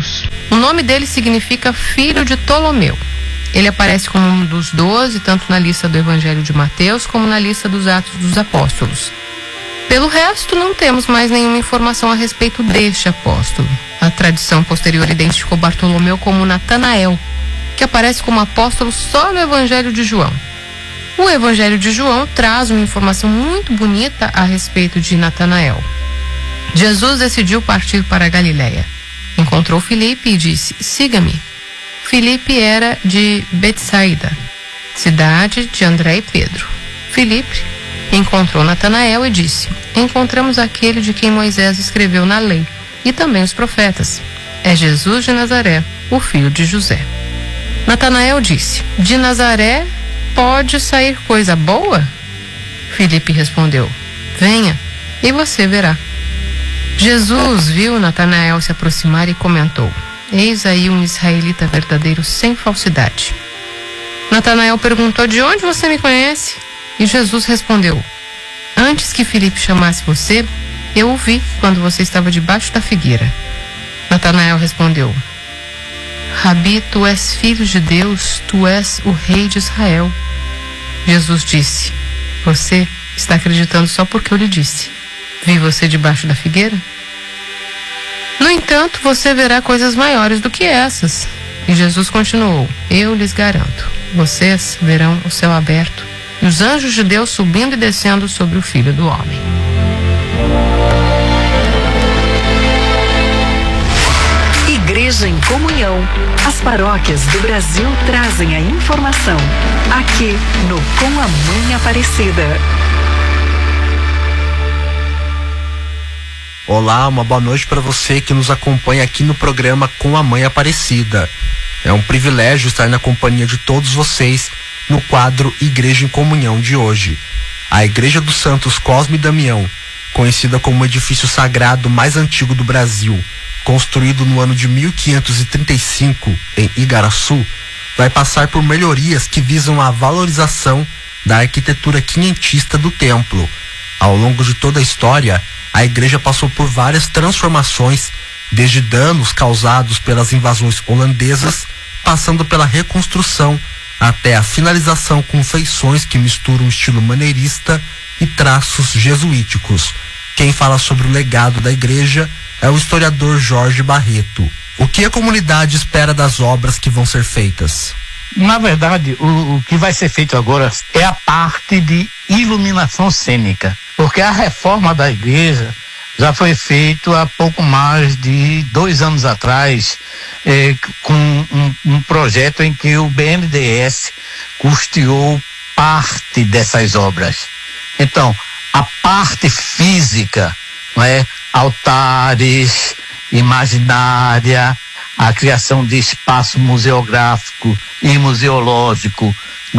apóstolos. O nome dele significa filho de Ptolomeu. Ele aparece como um dos 12, tanto na lista do Evangelho de Mateus como na lista dos Atos dos Apóstolos. Pelo resto, não temos mais nenhuma informação a respeito deste apóstolo. A tradição posterior identificou Bartolomeu como Natanael, que aparece como apóstolo só no Evangelho de João. O Evangelho de João traz uma informação muito bonita a respeito de Natanael. Jesus decidiu partir para a Galiléia. Encontrou Filipe e disse: "Siga-me." Filipe era de Betsaida, cidade de André e Pedro. Filipe encontrou Natanael e disse: "Encontramos aquele de quem Moisés escreveu na lei e também os profetas. É Jesus de Nazaré, o filho de José." Natanael disse: "De Nazaré pode sair coisa boa?" Filipe respondeu: "Venha e você verá." Jesus viu Natanael se aproximar e comentou: "Eis aí um israelita verdadeiro sem falsidade." Natanael perguntou: "De onde você me conhece?" E Jesus respondeu: "Antes que Filipe chamasse você, eu o vi quando você estava debaixo da figueira." Natanael respondeu: "Rabi, tu és filho de Deus, tu és o rei de Israel." Jesus disse: "Você está acreditando só porque eu lhe disse. Vi você debaixo da figueira? No entanto, você verá coisas maiores do que essas." E Jesus continuou: "Eu lhes garanto, vocês verão o céu aberto e os anjos de Deus subindo e descendo sobre o Filho do Homem." Igreja em Comunhão. As paróquias do Brasil trazem a informação. Aqui no Com a Mãe Aparecida. Olá, uma boa noite para você que nos acompanha aqui no programa Com a Mãe Aparecida. É um privilégio estar na companhia de todos vocês no quadro Igreja em Comunhão de hoje. A Igreja dos Santos Cosme e Damião, conhecida como o edifício sagrado mais antigo do Brasil, construído no ano de 1535 em Igaraçu, vai passar por melhorias que visam a valorização da arquitetura quinhentista do templo. Ao longo de toda a história, a igreja passou por várias transformações, desde danos causados pelas invasões holandesas, passando pela reconstrução, até a finalização com feições que misturam o estilo maneirista e traços jesuíticos. Quem fala sobre o legado da igreja é o historiador Jorge Barreto. O que a comunidade espera das obras que vão ser feitas? Na verdade, o que vai ser feito agora é a parte de iluminação cênica, porque a reforma da igreja já foi feita há pouco mais de 2 anos atrás, com um projeto em que o BNDES custeou parte dessas obras. Então, a parte física, não é? Altares, imaginária, a criação de espaço museográfico e museológico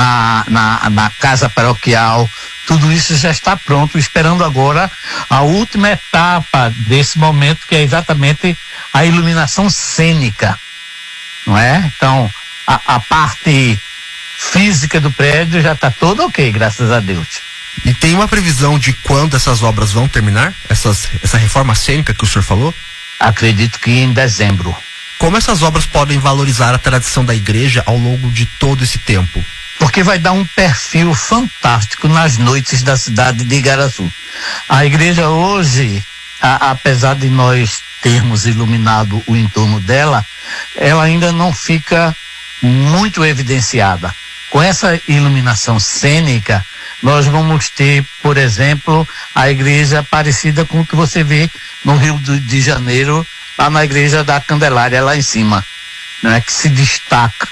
na casa paroquial, tudo isso já está pronto, esperando agora a última etapa desse momento, que é exatamente a iluminação cênica, não é? Então, a parte física do prédio já está toda ok, graças a Deus. E tem uma previsão de quando essas obras vão terminar? Essa reforma cênica que o senhor falou? Acredito que em dezembro. Como essas obras podem valorizar a tradição da igreja ao longo de todo esse tempo? Porque vai dar um perfil fantástico nas noites da cidade de Igaraçu. A igreja hoje, apesar de nós termos iluminado o entorno dela, ela ainda não fica muito evidenciada. Com essa iluminação cênica, nós vamos ter, por exemplo, a igreja parecida com o que você vê no Rio de Janeiro, lá na igreja da Candelária, lá em cima, né, que se destaca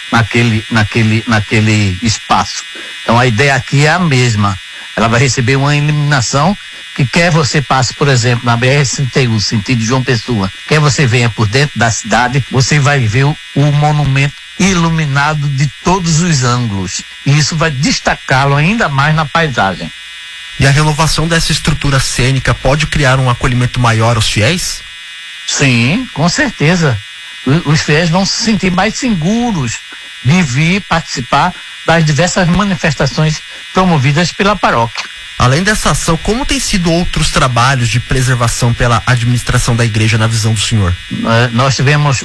naquele espaço. Então a ideia aqui é a mesma. Ela vai receber uma iluminação que quer você passe, por exemplo, na BR-31, sentido João Pessoa, quer você venha por dentro da cidade, você vai ver o monumento iluminado de todos os ângulos. E isso vai destacá-lo ainda mais na paisagem. E a renovação dessa estrutura cênica pode criar um acolhimento maior aos fiéis? Sim, com certeza. Os fiéis vão se sentir mais seguros de vir participar das diversas manifestações promovidas pela paróquia. Além dessa ação, como tem sido outros trabalhos de preservação pela administração da igreja na visão do senhor? Nós tivemos